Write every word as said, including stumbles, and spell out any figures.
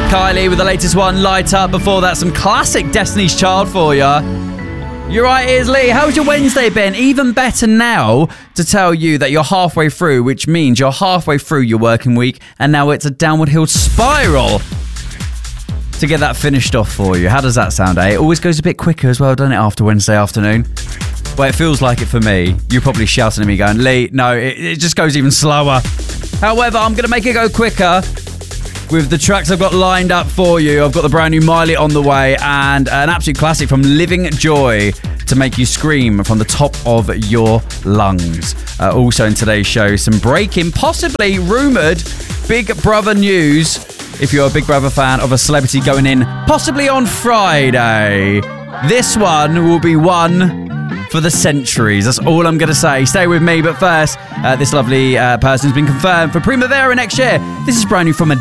Kylie with the latest one, Light Up. Before that, some classic Destiny's Child for ya. You're right, here's Lee. How's your Wednesday been? Even better now to tell you that you're halfway through, which means you're halfway through your working week, and now it's a downward hill spiral to get that finished off for you. How does that sound, eh? It always goes a bit quicker as well, doesn't it, after Wednesday afternoon? Well, it feels like it for me. You're probably shouting at me going, Lee, no, it, it just goes even slower. However, I'm going to make it go quicker with the tracks I've got lined up for you. I've got the brand new Miley on the way and an absolute classic from Living Joy to make you scream from the top of your lungs. Uh, also in today's show, some breaking, possibly rumoured Big Brother news. If you're a Big Brother fan of a celebrity going in, possibly on Friday. This one will be one for the centuries. That's all I'm going to say. Stay with me, but first, uh, this lovely uh, person's been confirmed for Primavera next year. This is brand new from